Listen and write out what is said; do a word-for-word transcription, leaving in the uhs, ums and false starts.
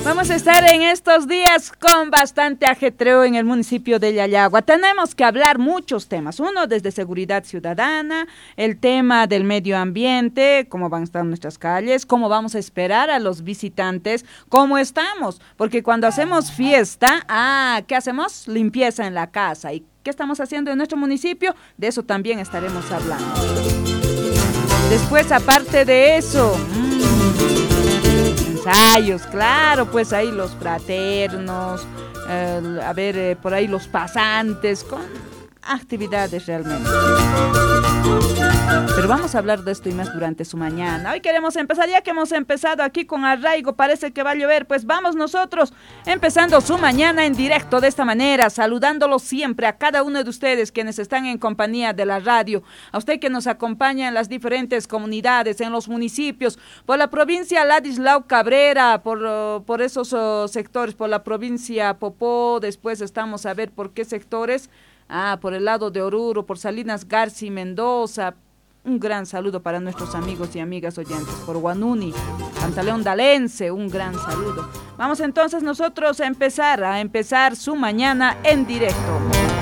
Vamos a estar en estos días con bastante ajetreo en el municipio de Yayagua. Tenemos que hablar muchos temas. Uno, desde seguridad ciudadana, el tema del medio ambiente, cómo van a estar nuestras calles, cómo vamos a esperar a los visitantes, cómo estamos. Porque cuando hacemos fiesta, ah, ¿qué hacemos? Limpieza en la casa. ¿Y qué estamos haciendo en nuestro municipio? De eso también estaremos hablando. Después, aparte de eso... Mmm, ensayos, claro, pues ahí los fraternos, eh, a ver, eh, por ahí los pasantes, con actividades realmente. Pero vamos a hablar de esto y más durante su mañana. Hoy queremos empezar, ya que hemos empezado aquí con arraigo, parece que va a llover, pues vamos nosotros empezando su mañana en directo de esta manera, saludándolos siempre a cada uno de ustedes quienes están en compañía de la radio, a usted que nos acompaña en las diferentes comunidades, en los municipios, por la provincia Ladislao Cabrera, por, uh, por esos uh, sectores, por la provincia Popó, después estamos a ver por qué sectores. Ah, por el lado de Oruro, por Salinas García y Mendoza. Un gran saludo para nuestros amigos y amigas oyentes. Por Guanuni, Pantaleón Dalense, un gran saludo. Vamos entonces nosotros a empezar, a empezar su mañana en directo.